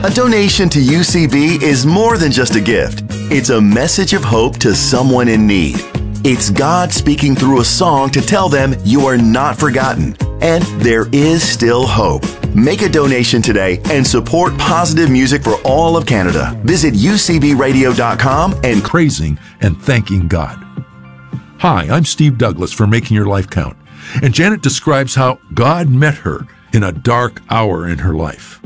A donation to UCB is more than just a gift. It's a message of hope to someone in need. It's God speaking through a song to tell them you are not forgotten and there is still hope. Make a donation today and support positive music for all of Canada. Visit ucbradio.com and praising and thanking God. Hi, I'm Steve Douglas for Making Your Life Count, and Janet describes how God met her in a dark hour in her life.